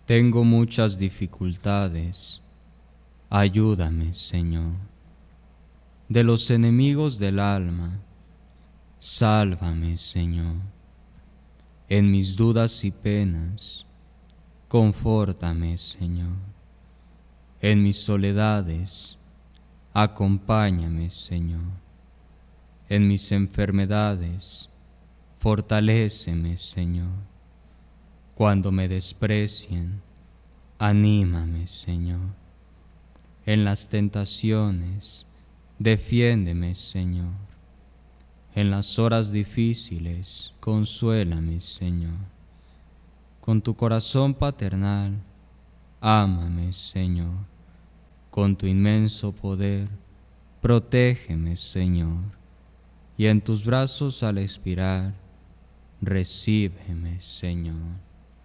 Tengo muchas dificultades. Ayúdame, Señor. De los enemigos del alma, sálvame, Señor. En mis dudas y penas, confórtame, Señor. En mis soledades, acompáñame, Señor. En mis enfermedades, fortaléceme, Señor. Cuando me desprecien, anímame, Señor. En las tentaciones, defiéndeme, Señor. En las horas difíciles, consuélame, Señor. Con tu corazón paternal, ámame, Señor. Con tu inmenso poder, protégeme, Señor. Y en tus brazos al expirar, recíbeme, Señor.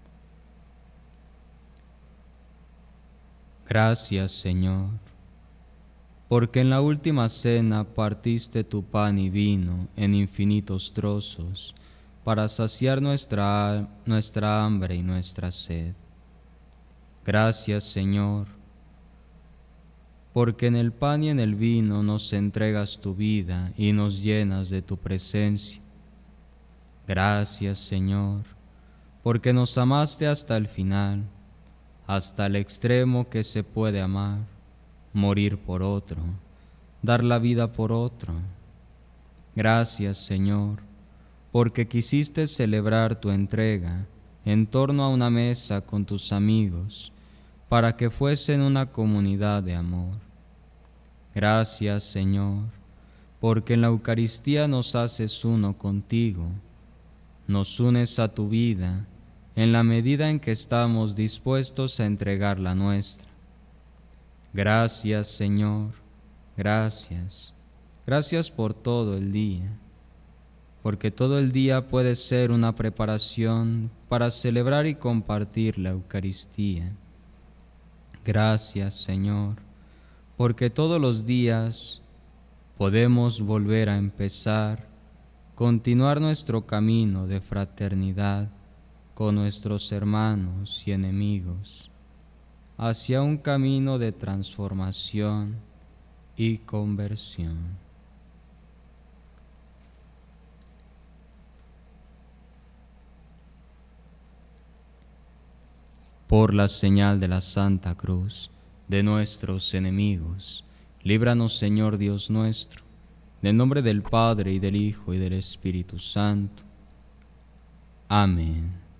Gracias, Señor, porque en la última cena partiste tu pan y vino en infinitos trozos para saciar nuestra hambre y nuestra sed. Gracias, Señor, porque en el pan y en el vino nos entregas tu vida y nos llenas de tu presencia. Gracias, Señor, porque nos amaste hasta el final, hasta el extremo que se puede amar, morir por otro, dar la vida por otro. Gracias, Señor, porque quisiste celebrar tu entrega en torno a una mesa con tus amigos, para que fuesen una comunidad de amor. Gracias, Señor, porque en la Eucaristía nos haces uno contigo, nos unes a tu vida, en la medida en que estamos dispuestos a entregar la nuestra. Gracias, Señor, gracias. Gracias por todo el día, porque todo el día puede ser una preparación para celebrar y compartir la Eucaristía. Gracias, Señor, porque todos los días podemos volver a empezar, continuar nuestro camino de fraternidad con nuestros hermanos y enemigos, hacia un camino de transformación y conversión. Por la señal de la Santa Cruz de nuestros enemigos, líbranos, Señor Dios nuestro, en el nombre del Padre, y del Hijo, y del Espíritu Santo. Amén.